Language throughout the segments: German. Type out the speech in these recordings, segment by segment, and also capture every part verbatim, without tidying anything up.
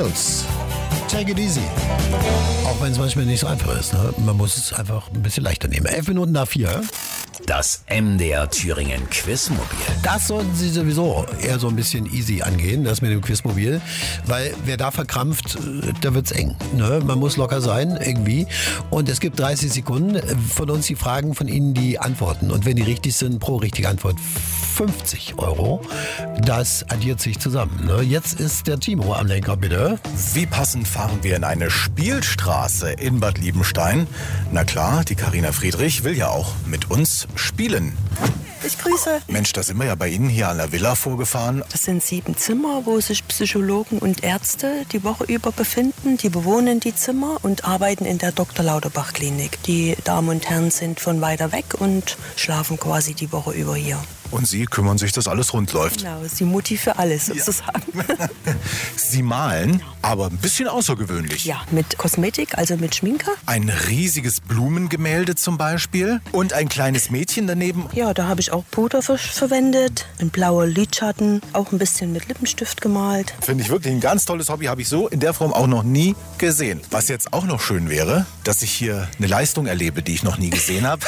Eagles. Take it easy. Auch wenn es manchmal nicht so einfach ist. Ne? Man muss es einfach ein bisschen leichter nehmen. Elf Minuten nach vier. Das M D R Thüringen Quizmobil. Das sollten Sie sowieso eher so ein bisschen easy angehen, das mit dem Quizmobil. Weil wer da verkrampft, da wird's eng. Ne? Man muss locker sein, irgendwie. Und es gibt dreißig Sekunden. Von uns die Fragen, von Ihnen die Antworten. Und wenn die richtig sind, pro richtige Antwort fünfzig Euro. Das addiert sich zusammen. Ne? Jetzt ist der Timo am Lenker, bitte. Wie passend fahren wir in eine Spielstraße in Bad Liebenstein? Na klar, die Carina Friedrich will ja auch mit uns spielen. Ich grüße. Mensch, da sind wir ja bei Ihnen hier an der Villa vorgefahren. Das sind sieben Zimmer, wo sich Psychologen und Ärzte die Woche über befinden. Die bewohnen die Zimmer und arbeiten in der Doktor Lauterbach Klinik. Die Damen und Herren sind von weiter weg und schlafen quasi die Woche über hier. Und Sie kümmern sich, dass alles rund läuft. Genau, Sie Mutti für alles sozusagen. Ja. Sie malen, aber ein bisschen außergewöhnlich. Ja, mit Kosmetik, also mit Schminke. Ein riesiges Blumengemälde zum Beispiel und ein kleines Mädchen daneben. Ja, da habe ich auch Puder ver- verwendet, ein blauer Lidschatten, auch ein bisschen mit Lippenstift gemalt. Finde ich wirklich ein ganz tolles Hobby, habe ich so in der Form auch noch nie gesehen. Was jetzt auch noch schön wäre, dass ich hier eine Leistung erlebe, die ich noch nie gesehen habe.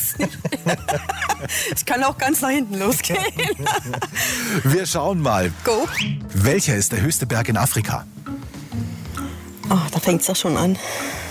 Ich kann auch ganz nach hinten losgehen. Wir schauen mal. Go. Welcher ist der höchste Berg in Afrika? Oh, da fängt es ja schon an.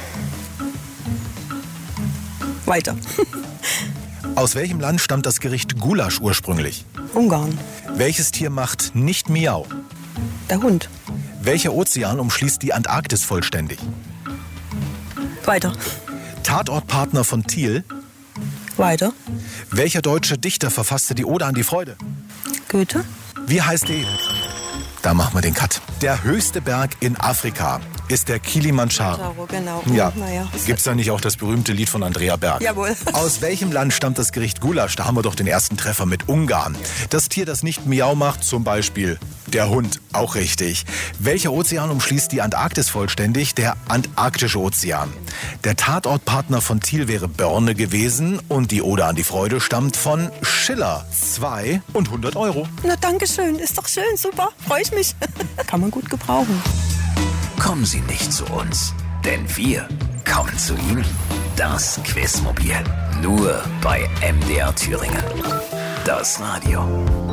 Weiter. Aus welchem Land stammt das Gericht Gulasch ursprünglich? Ungarn. Welches Tier macht nicht Miau? Der Hund. Welcher Ozean umschließt die Antarktis vollständig? Weiter. Tatortpartner von Thiel? Weiter. Welcher deutsche Dichter verfasste die Ode an die Freude? Goethe. Wie heißt die? Da machen wir den Cut. Der höchste Berg in Afrika ist der Kilimanjaro. Genau. Ja. Naja. Gibt's da nicht auch das berühmte Lied von Andrea Berg? Jawohl. Aus welchem Land stammt das Gericht Gulasch? Da haben wir doch den ersten Treffer mit Ungarn. Das Tier, das nicht Miau macht, zum Beispiel der Hund. Auch richtig. Welcher Ozean umschließt die Antarktis vollständig? Der Antarktische Ozean. Der Tatortpartner von Thiel wäre Börne gewesen und die Ode an die Freude stammt von Schiller. Zwei und hundert Euro. Na, danke schön. Ist doch schön. Super. Freue ich mich. Kann man gut gebrauchen. Kommen Sie nicht zu uns, denn wir kommen zu Ihnen. Das Quizmobil. Nur bei M D R Thüringen. Das Radio.